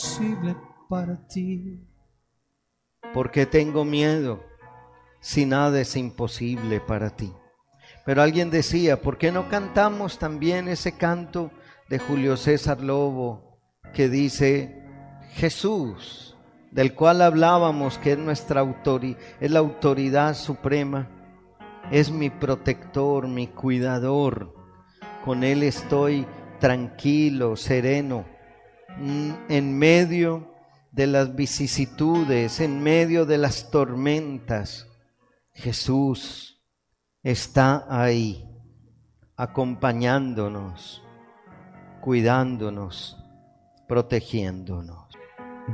imposible para ti. ¿Por qué tengo miedo si nada es imposible para ti? Pero alguien decía, ¿por qué no cantamos también ese canto de Julio César Lobo que dice, Jesús, del cual hablábamos, que es nuestra es la autoridad suprema, es mi protector, mi cuidador, con Él estoy tranquilo, sereno, en medio de las vicisitudes, en medio de las tormentas? Jesús está ahí, acompañándonos, cuidándonos, protegiéndonos.